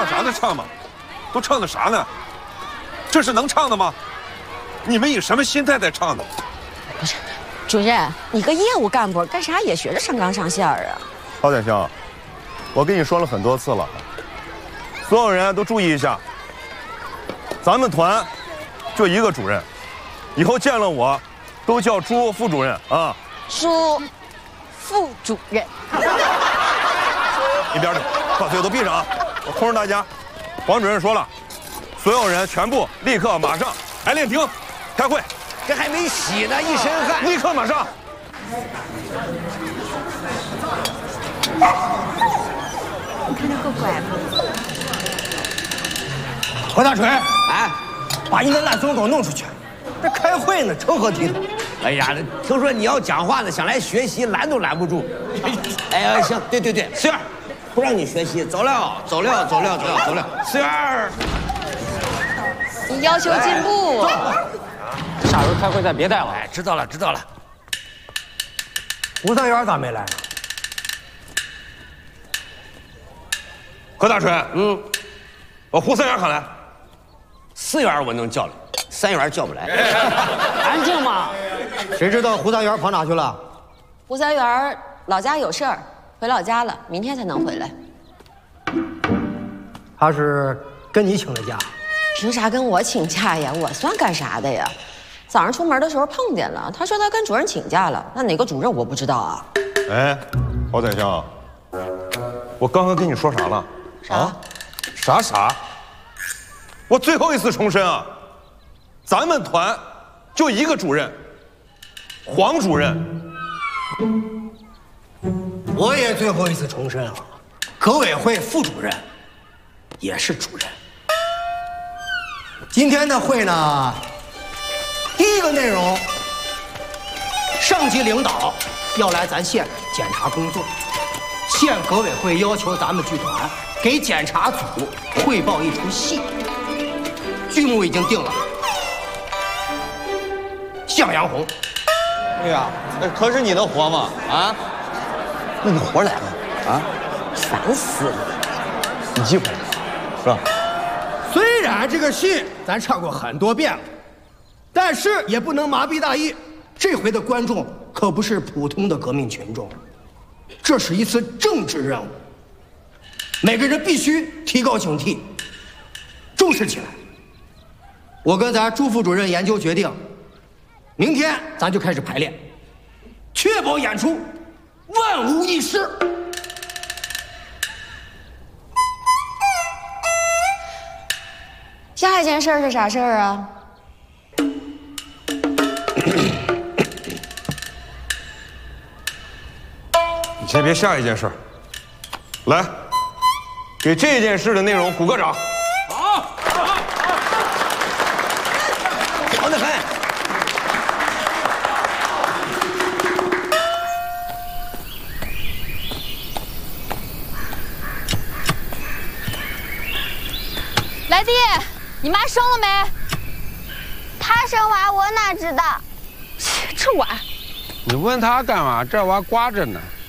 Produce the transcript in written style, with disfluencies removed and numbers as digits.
唱啥呢？唱嘛，都唱的啥呢？这是能唱的吗？你们以什么心态在唱的？ 不是，主任，你个业务干部干啥也学着上纲上线啊？ 郝点香，我跟你说了很多次了，所有人都注意一下，咱们团就一个主任，以后见了我都叫朱副主任啊。 朱副主任， 一边去，把嘴都闭上啊！我通知大家，黄主任说了，所有人全部立刻马上排练厅开会。 这还没洗呢，一身汗。 立刻马上。 你看他够乖吗？ 何大锤，哎，把你那烂怂狗弄出去！这开会呢，成何体统？哎呀，听说你要讲话呢，想来学习，拦都拦不住。哎呀，行，对，四元，不让你学习，走了。四元， 你要求进步。 下回开会再别带了。 哎，知道了。胡三元咋没来？ 何大锤，把胡三元喊来。 4元我能叫来，3元叫不来。 安静嘛！ 谁知道胡三元跑哪去了？ 胡三元老家有事儿，回老家了，明天才能回来。 他是跟你请的假？ 凭啥跟我请假呀？我算干啥的呀？早上出门的时候碰见了，他说他跟主任请假了，那哪个主任我不知道啊。 哎，郝宰相，我刚刚跟你说啥了？ 啥？ 我最后一次重申啊，咱们团就一个主任，黄主任。 我也最后一次重申啊，革委会副主任也是主任。今天的会呢，第一个内容，上级领导要来咱县检查工作，县革委会要求咱们剧团给检查组汇报一出戏，剧目已经定了，《向阳红》。 哎呀，那可是你的活吗？啊？那你活来了啊？ 烦死了！ 你机会了，是吧？ 虽然这个戏咱唱过很多遍了，但是也不能麻痹大意。这回的观众可不是普通的革命群众，这是一次政治任务，每个人必须提高警惕，重视起来。我跟咱朱副主任研究决定，明天咱就开始排练，确保演出万无一失。 下一件事是啥事儿啊？ 你先别下一件事儿，来，给这件事的内容鼓个掌。 好得很。 来弟，你妈生了没？她生娃我哪知道？ 这娃，你问他干嘛？这娃刮着呢。